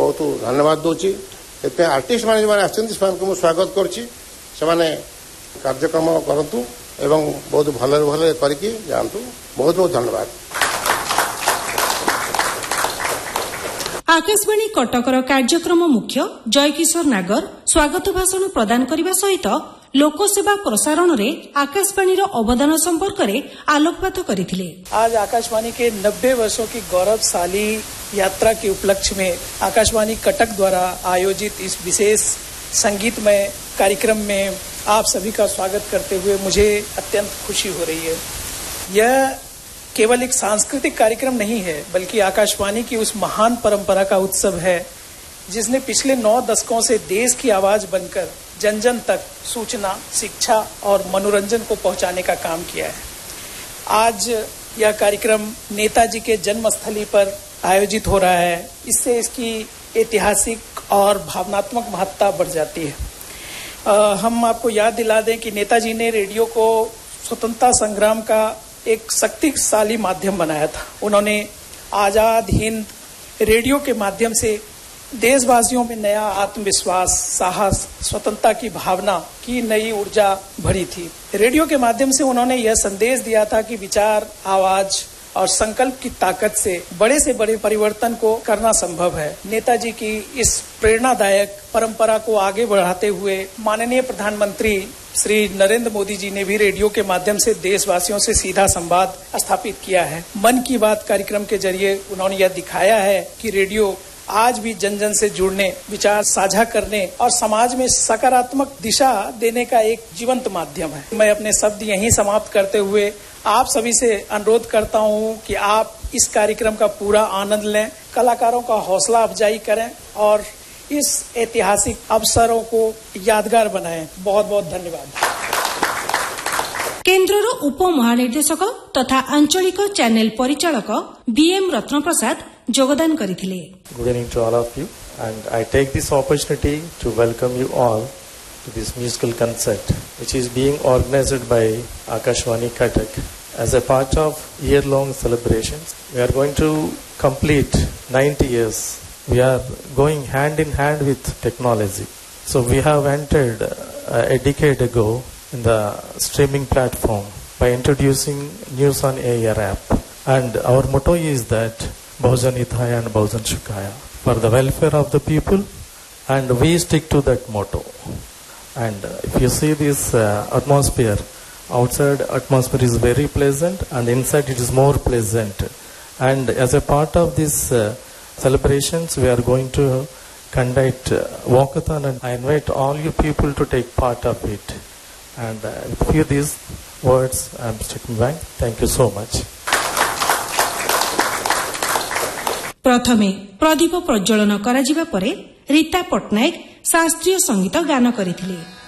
बहुत धन्यवाद दूची। आर्टिस्ट मैंने जो स्वागत करुच्ची से कार्यक्रम करतु एवं बहुत भल भल करके जातु। बहुत बहुत धन्यवाद। आकाशवाणी कटकर कार्यक्रम मुख्य जयकिशोर नागर स्वागत भाषण प्रदान करने सहित लोकसेवा प्रसारण रे आकाशवाणी अवदान संपर्क में आलोकपात करथिले। आज आकाशवाणी के 90 वर्षों की गौरवशाली यात्रा के उपलक्ष्य में आकाशवाणी कटक द्वारा आयोजित इस विशेष संगीतमय कार्यक्रम में आप सभी का स्वागत करते हुए मुझे अत्यंत खुशी हो रही है। यह केवल एक सांस्कृतिक कार्यक्रम नहीं है, बल्कि आकाशवाणी की उस महान परंपरा का उत्सव है जिसने पिछले 9 दशकों से देश की आवाज बनकर जन जन तक सूचना, शिक्षा और मनोरंजन को पहुंचाने का काम किया है। आज यह कार्यक्रम नेताजी के जन्मस्थली पर आयोजित हो रहा है। इससे इसकी ऐतिहासिक और भावनात्मक महत्ता बढ़ जाती है। हम आपको याद दिला दें कि नेताजी ने रेडियो को स्वतंत्रता संग्राम का एक शक्तिशाली माध्यम बनाया था। उन्होंने आजाद हिंद रेडियो के माध्यम से देशवासियों में नया आत्मविश्वास, साहस, स्वतंत्रता की भावना की नई ऊर्जा भरी थी। रेडियो के माध्यम से उन्होंने यह संदेश दिया था कि विचार, आवाज और संकल्प की ताकत से बड़े परिवर्तन को करना संभव है। नेताजी की इस प्रेरणादायक परंपरा को आगे बढ़ाते हुए माननीय प्रधानमंत्री श्री नरेंद्र मोदी जी ने भी रेडियो के माध्यम से देशवासियों से सीधा संवाद स्थापित किया है। मन की बात कार्यक्रम के जरिए उन्होंने यह दिखाया है कि रेडियो आज भी जन जन से जुड़ने, विचार साझा करने और समाज में सकारात्मक दिशा देने का एक जीवंत माध्यम है। मैं अपने शब्द यहीं समाप्त करते हुए आप सभी से अनुरोध करता हूं कि आप इस कार्यक्रम का पूरा आनंद लें, कलाकारों का हौसला अफजाई करें और इस ऐतिहासिक अवसरों को यादगार बनाएं। बहुत बहुत धन्यवाद। केन्द्रर उप महानिर्देशक तथा आंचलिक चैनल परिचालक बीएम रत्न प्रसाद योगदान करिथिले। Good evening to all of you, and I take this opportunity to welcome you all to this musical concert which is being organized by Akashvani Cuttack as a part of year-long celebrations. We are going to complete 90 years. We are going hand in hand with technology. So we have entered a decade ago in the streaming platform by introducing News on Air app, and our motto is that Bahujan Hithaya and Bahujan Sukhaya, for the welfare of the people, and we stick to that motto. And if you see this atmosphere, outside atmosphere is very pleasant and inside it is more pleasant. And as a part of this celebrations, we are going to conduct walkathon, and I invite all you people to take part of it. And with these words, I am sticking back. Thank you so much. प्रथमे प्रदीप प्रज्वलन करा जिबा परे रीता पटनायक शास्त्रीय संगीत गान करिथिले।